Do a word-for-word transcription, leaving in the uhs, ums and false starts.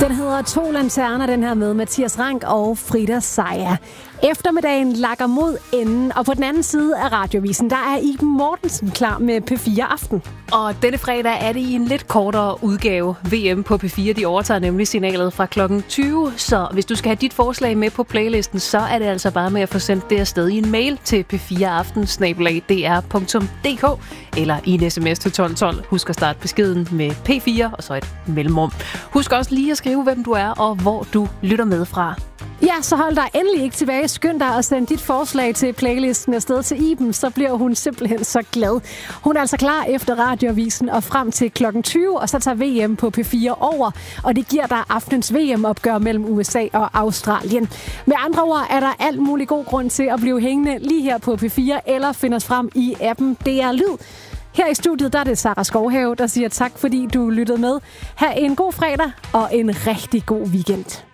Den hedder To Lanterner, den her med Mathias Rank og Frida Sejer. Eftermiddagen lakker mod enden, og på den anden side af radiovisen, der er Iben Mortensen klar med P fire Aften. Og denne fredag er det i en lidt kortere udgave. V M på P fire, de overtager nemlig signalet fra klokken tyve. Så hvis du skal have dit forslag med på playlisten, så er det altså bare med at få sendt det afsted i en mail til p fire aften snabel-a d r punktum d k eller i en sms til tolv tolv. Husk at starte beskeden med P fire og så et mellemrum. Husk også lige at skrive, hvem du er og hvor du lytter med fra. Ja, så hold dig endelig ikke tilbage. Skynd dig at sende dit forslag til playlisten afsted til Iben, så bliver hun simpelthen så glad. Hun er altså klar efter radioavisen og frem til klokken tyve, og så tager V M på P fire over, og det giver dig aftens V M-opgør mellem U S A og Australien. Med andre ord er der alt mulig god grund til at blive hængende lige her på P fire, eller finde os frem i appen D R Lyd. Her i studiet, der er det Sara Skovhave, der siger tak, fordi du lyttede med. Ha' en god fredag og en rigtig god weekend.